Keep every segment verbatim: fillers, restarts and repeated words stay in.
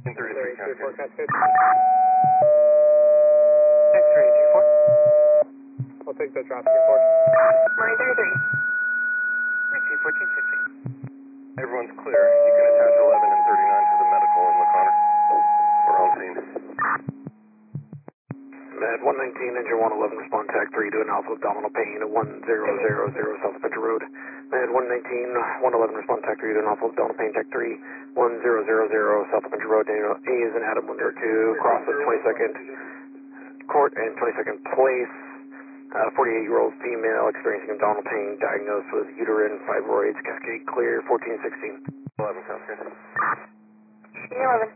thirty-three, Cascade. X-ray two four. I'll take the drop, two four. Marine thirty-three. Repeat fourteen fifty. Everyone's clear. You can attach eleven and thirty-nine to the medical in McConnor. We're on scene. Med one nineteen, engine one eleven, respond tag three to an alpha abdominal pain at one zero zero zero South Venture Road. Med one nineteen, one eleven, respond tag three to an alpha abdominal pain, tag three, one zero zero zero South Venture Road. Daniel A is an Adam one zero two, cross at twenty-second court and twenty-second place. Uh, forty-eight-year-old female experiencing abdominal pain, diagnosed with uterine fibroids, Cascade clear, fourteen sixteen. eleven, Cascade. eleven.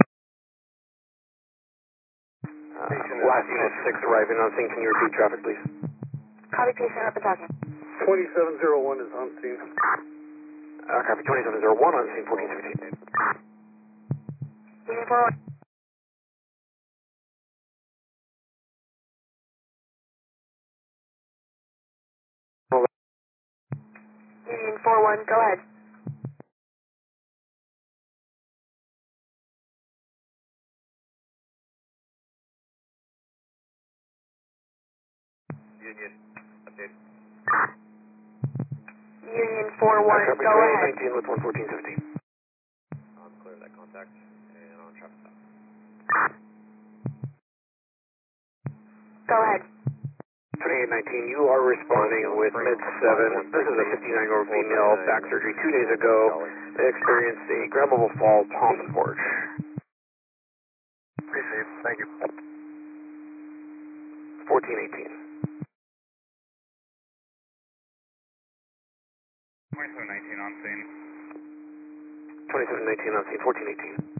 Uh, last unit six arriving on scene. Can you repeat traffic, please? Copy, patient up and talking. twenty-seven oh one is on scene. Uh, copy, twenty-seven oh one on scene, fourteen sixteen. Union four one. Union four one, go ahead. Union. Update. Union four one, Uh, copy, go twenty-eight ahead. nineteen with one fourteen fifteen. I'm clear of that contact and on traffic stop. Go ahead. twenty-eight nineteen, you are responding with mid seven. This is a fifty-nine-year-old female, back surgery two days ago, experienced a grabbable fall palm support. Appreciate it. Thank you. fourteen eighteen. twenty-seven nineteen on scene. twenty-seven nineteen on scene, fourteen eighteen.